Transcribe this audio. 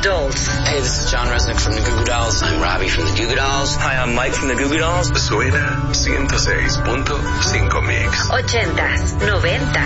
Dolls. Hey, this is John Resnick from the Goo Goo Dolls. I'm Robbie from the Goo Goo Dolls. Hi, I'm Mike from the Goo Goo Dolls. Suena 106.5 Mix. 80s, 90s.